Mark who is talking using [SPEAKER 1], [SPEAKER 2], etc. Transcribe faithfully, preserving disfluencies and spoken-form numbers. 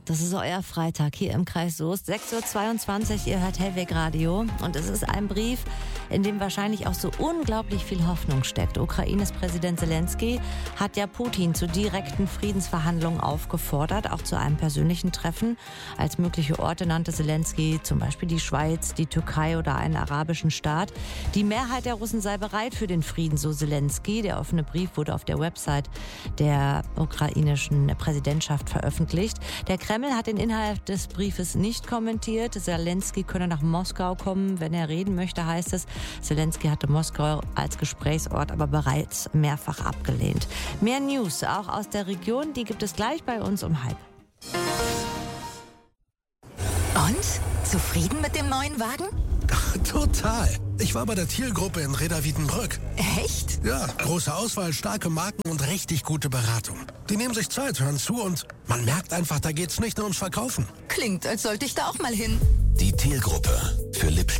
[SPEAKER 1] Das ist euer Freitag hier im Kreis Soest. sechs Uhr zweiundzwanzig, ihr hört Hellweg Radio. Und es ist ein Brief, in dem wahrscheinlich auch so unglaublich viel Hoffnung steckt. Ukraines Präsident Zelensky hat ja Putin zu direkten Friedensverhandlungen aufgefordert, auch zu einem persönlichen Treffen. Als mögliche Orte nannte Zelensky zum Beispiel die Schweiz, die Türkei oder einen arabischen Staat. Die Mehrheit der Russen sei bereit für den Frieden, so Zelensky. Der offene Brief wurde auf der Website der ukrainischen Präsidentschaft veröffentlicht. Der Kreml hat den Inhalt des Briefes nicht kommentiert. Zelensky könne nach Moskau kommen, wenn er reden möchte, heißt es. Zelensky hatte Moskau als Gesprächsort aber bereits mehrfach abgelehnt. Mehr News auch aus der Region, die gibt es gleich bei uns um halb.
[SPEAKER 2] Und? Zufrieden mit dem neuen Wagen?
[SPEAKER 3] Total. Ich war bei der Thiel-Gruppe in Reda-Wiedenbrück.
[SPEAKER 2] Echt?
[SPEAKER 3] Ja, große Auswahl, starke Marken und richtig gute Beratung. Die nehmen sich Zeit, hören zu und man merkt einfach, da geht's nicht nur ums Verkaufen.
[SPEAKER 2] Klingt, als sollte ich da auch mal hin.
[SPEAKER 4] Die Thiel-Gruppe für Lippstadt.